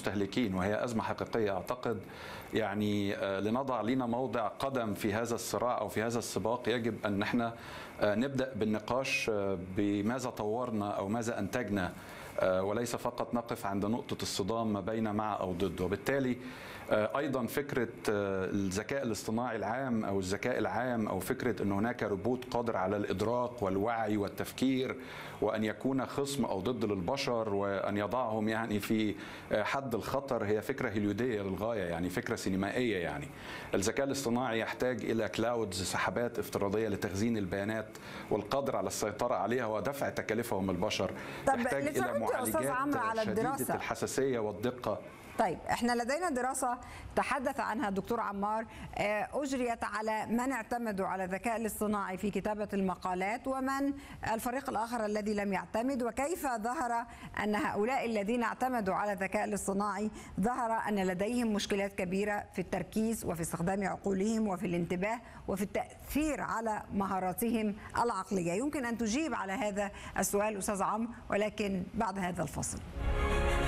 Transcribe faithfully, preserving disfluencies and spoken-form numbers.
المستهلكين، وهي أزمة حقيقية. أعتقد يعني لنضع لنا موضع قدم في هذا الصراع أو في هذا السباق يجب أن احنا نبدأ بالنقاش بماذا طورنا أو ماذا أنتجنا، وليس فقط نقف عند نقطة الصدام ما بين مع أو ضد. وبالتالي أيضا فكرة الذكاء الاصطناعي العام أو الذكاء العام أو فكرة أن هناك روبوت قادر على الإدراك والوعي والتفكير وأن يكون خصم أو ضد للبشر وأن يضعهم يعني في حد الخطر، هي فكرة هوليودية للغاية، يعني فكرة سينمائية. يعني الذكاء الاصطناعي يحتاج إلى كلاودز، سحابات افتراضية لتخزين البيانات والقادر على السيطرة عليها ودفع تكاليفها من البشر. يحتاج إلى معالجات شديدة الحساسية والدقة. طيب، احنا لدينا دراسة تحدث عنها الدكتور عمار أجريت على من اعتمدوا على الذكاء الاصطناعي في كتابة المقالات ومن الفريق الآخر الذي لم يعتمد، وكيف ظهر أن هؤلاء الذين اعتمدوا على الذكاء الاصطناعي ظهر أن لديهم مشكلات كبيرة في التركيز وفي استخدام عقولهم وفي الانتباه وفي التأثير على مهاراتهم العقلية. يمكن أن تجيب على هذا السؤال أستاذ عمرو، ولكن بعد هذا الفصل.